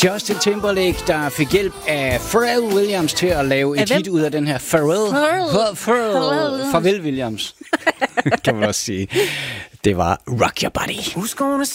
Justin Timberlake, der fik hjælp af Pharrell Williams til at lave et hit ud af den her. Pharrell Williams, kan man også sige. Det var Rock Your Body.